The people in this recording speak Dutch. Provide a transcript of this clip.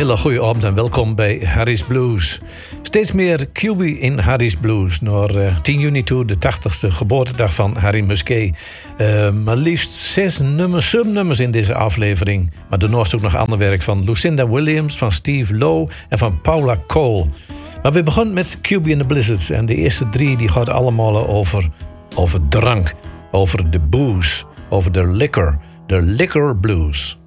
hele goede avond en welkom bij Harry's Blues. Steeds meer QB in Harry's Blues. Naar 10 juni toe, de 80ste geboortedag van Harry Musquet. Maar liefst 7 nummers in deze aflevering. Maar daarnaast ook nog ander werk van Lucinda Williams, van Steve Lowe en van Paula Cole. Maar we begonnen met QB and the Blizzards. En de eerste 3 die gaat allemaal over drank, over de booze, over de liquor blues.